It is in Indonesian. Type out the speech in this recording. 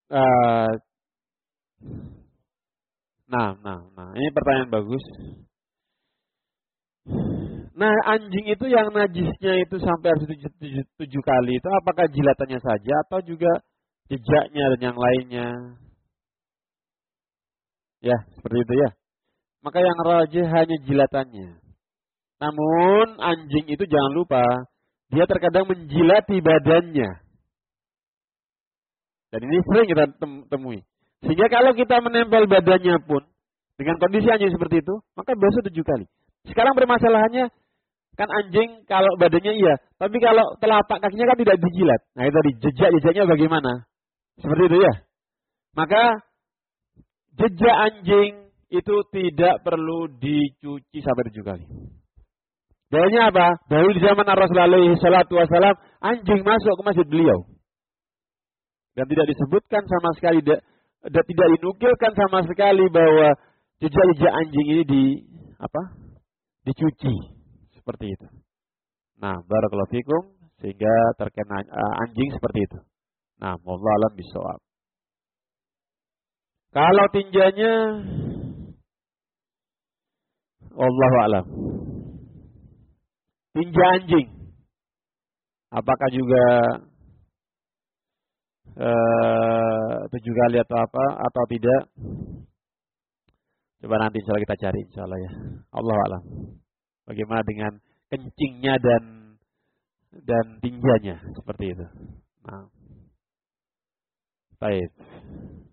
Uh, nah, ini pertanyaan bagus. Nah, anjing itu yang najisnya itu sampai harus 7 kali itu apakah jilatannya saja atau juga jejaknya dan yang lainnya? Ya, seperti itu ya. Maka yang rajih hanya jilatannya. Namun anjing itu jangan lupa, dia terkadang menjilati badannya. Dan ini sering kita temui. Sehingga kalau kita menempel badannya pun, dengan kondisi anjing seperti itu, maka basuh 7 kali. Sekarang permasalahannya, kan anjing kalau badannya iya, tapi kalau telapak kakinya kan tidak dijilat. Nah itu tadi, jejak-jejaknya bagaimana? Seperti itu ya. Maka jejak anjing itu tidak perlu dicuci sampai 7 kali. Dalilnya apa? Dahulu di zaman Rasulullah SAW, anjing masuk ke masjid beliau. Dan tidak disebutkan sama sekali, tidak dinukilkan sama sekali bahwa jejak-jejak anjing ini dicuci. Seperti itu. Nah, barakallahu fikum, sehingga terkena anjing seperti itu. Nah, wallahu a'lam bishawab. Kalau tinjanya, wallahu a'lam. Tinja anjing, apakah juga 7 kali atau apa atau tidak? Coba nanti insya Allah kita cari insya Allah ya. Allahu a'lam. Bagaimana dengan kencingnya dan tinjanya seperti itu. Nah, baik.